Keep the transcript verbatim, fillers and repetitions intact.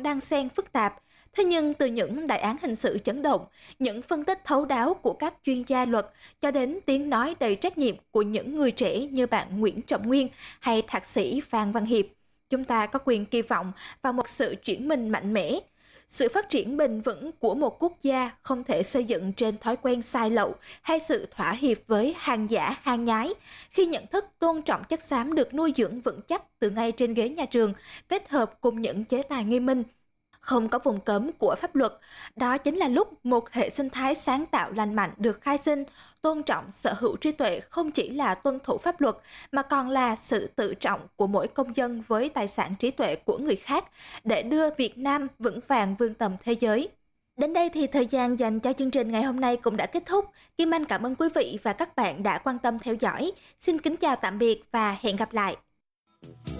đan xen phức tạp. Thế nhưng từ những đại án hình sự chấn động, những phân tích thấu đáo của các chuyên gia luật cho đến tiếng nói đầy trách nhiệm của những người trẻ như bạn Nguyễn Trọng Nguyên hay thạc sĩ Phan Văn Hiệp, chúng ta có quyền kỳ vọng vào một sự chuyển mình mạnh mẽ. Sự phát triển bền vững của một quốc gia không thể xây dựng trên thói quen sai lậu hay sự thỏa hiệp với hàng giả hàng nhái. Khi nhận thức tôn trọng chất xám được nuôi dưỡng vững chắc từ ngay trên ghế nhà trường, kết hợp cùng những chế tài nghiêm minh, không có vùng cấm của pháp luật, đó chính là lúc một hệ sinh thái sáng tạo lành mạnh được khai sinh. Tôn trọng sở hữu trí tuệ không chỉ là tuân thủ pháp luật mà còn là sự tự trọng của mỗi công dân với tài sản trí tuệ của người khác để đưa Việt Nam vững vàng vươn tầm thế giới. Đến đây thì thời gian dành cho chương trình ngày hôm nay cũng đã kết thúc. Kim Anh cảm ơn quý vị và các bạn đã quan tâm theo dõi. Xin kính chào tạm biệt và hẹn gặp lại.